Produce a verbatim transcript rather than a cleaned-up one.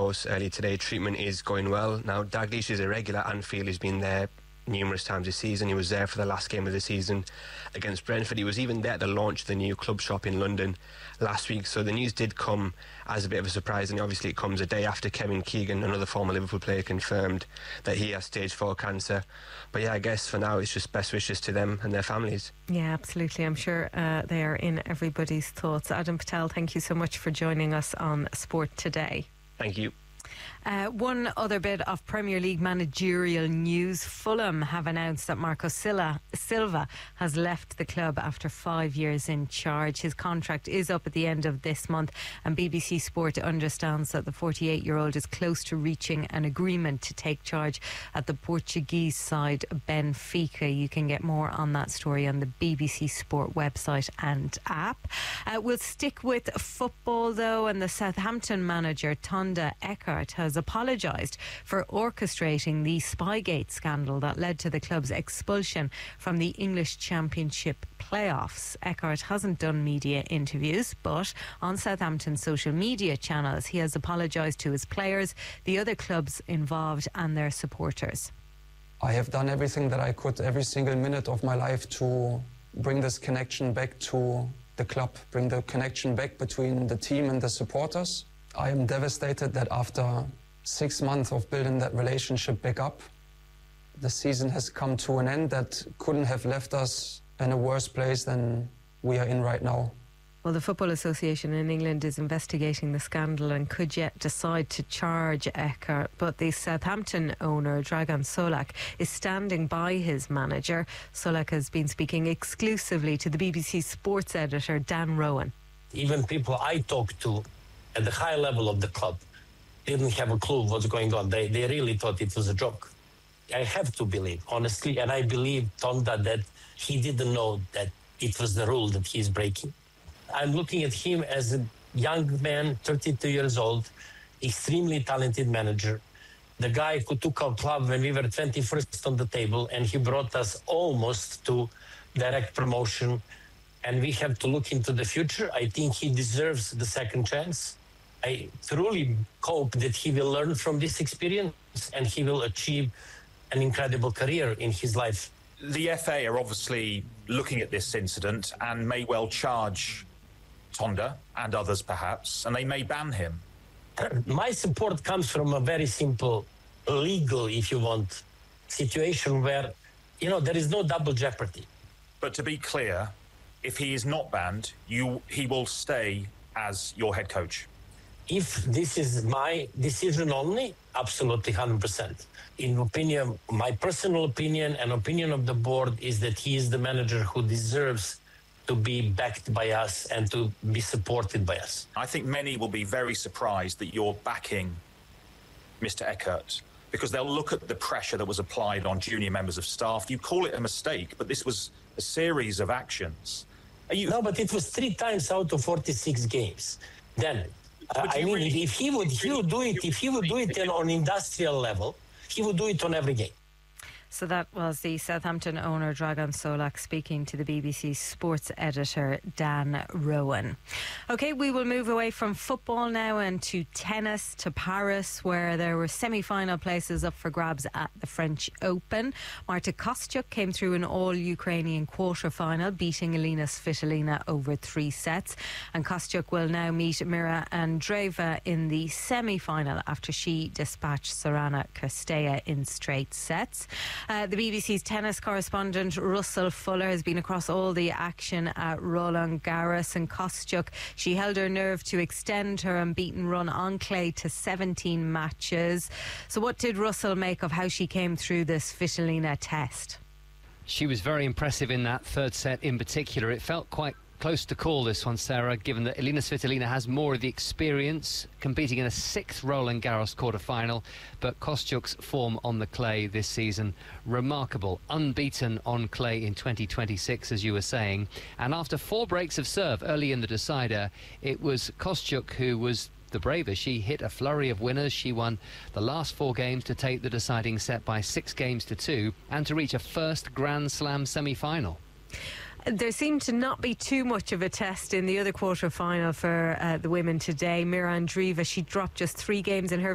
post earlier today, treatment is going well. Now, Dalglish is a regular at Anfield. He's been there numerous times this season. He was there for the last game of the season against Brentford. He was even there at the launch of the new club shop in London last week. So the news did come as a bit of a surprise, and obviously it comes a day after Kevin Keegan, another former Liverpool player, confirmed that he has stage four cancer. But yeah, I guess for now it's just best wishes to them and their families. Yeah, absolutely. I'm sure uh, they are in everybody's thoughts. Adam Patel, thank you so much for joining us on Sport Today. Thank you. Uh, one other bit of Premier League managerial news. Fulham have announced that Marco Silva, Silva has left the club after five years in charge. His contract is up at the end of this month, and B B C Sport understands that the forty-eight-year-old is close to reaching an agreement to take charge at the Portuguese side Benfica. You can get more on that story on the B B C Sport website and app. Uh, we'll stick with football though, and the Southampton manager Tonda Eckhart has apologised for orchestrating the Spygate scandal that led to the club's expulsion from the English Championship playoffs. Eckhart hasn't done media interviews, but on Southampton's social media channels he has apologised to his players, the other clubs involved and their supporters. I have done everything that I could every single minute of my life to bring this connection back to the club, bring the connection back between the team and the supporters. I am devastated that after six months of building that relationship back up, the season has come to an end that couldn't have left us in a worse place than we are in right now. Well, the Football Association in England is investigating the scandal and could yet decide to charge Eckhart, but the Southampton owner, Dragan Solak, is standing by his manager. Solak has been speaking exclusively to the B B C sports editor, Dan Rowan. Even people I talked to at the high level of the club didn't have a clue what's going on. They they really thought it was a joke. I have to believe, honestly, and I believe Tonda that he didn't know that it was the rule that he's breaking. I'm looking at him as a young man, thirty-two years old, extremely talented manager, the guy who took our club when we were twenty-first on the table, and he brought us almost to direct promotion, and we have to look into the future. I think he deserves the second chance. I truly hope that he will learn from this experience and he will achieve an incredible career in his life. The F A are obviously looking at this incident and may well charge Tonda and others perhaps, and they may ban him. My support comes from a very simple legal, if you want, situation where, you know, there is no double jeopardy. But to be clear, if he is not banned, you he will stay as your head coach. If this is my decision only, absolutely one hundred percent. In opinion, my personal opinion and opinion of the board is that he is the manager who deserves to be backed by us and to be supported by us. I think many will be very surprised that you're backing Mister Eckhart, because they'll look at the pressure that was applied on junior members of staff. You call it a mistake, but this was a series of actions. Are you... No, but it was three times out of forty-six games. Then, uh, I mean, really, if he would, he would do it. If he would do it on industrial level, he would do it on every game. So that was the Southampton owner Dragan Solak speaking to the B B C sports editor Dan Rowan. OK, we will move away from football now and to tennis, to Paris, where there were semi-final places up for grabs at the French Open. Marta Kostyuk came through an all-Ukrainian quarter-final, beating Elina Svitolina over three sets. And Kostyuk will now meet Mira Andreeva in the semi-final after she dispatched Sorana Cirstea in straight sets. Uh, the B B C's tennis correspondent Russell Fuller has been across all the action at Roland Garros, and Kostyuk, she held her nerve to extend her unbeaten run on clay to seventeen matches. So what did Russell make of how she came through this Svitolina test? She was very impressive in that third set in particular. It felt quite close to call, this one, Sarah, given that Elina Svitolina has more of the experience, competing in a sixth Roland Garros quarter-final. But Kostyuk's form on the clay this season, remarkable. Unbeaten on clay in twenty twenty-six, as you were saying. And after four breaks of serve early in the decider, it was Kostyuk who was the braver. She hit a flurry of winners. She won the last four games to take the deciding set by six games to two and to reach a first Grand Slam semi-final. There seemed to not be too much of a test in the other quarter-final for uh, the women today. Mira Andreeva, she dropped just three games in her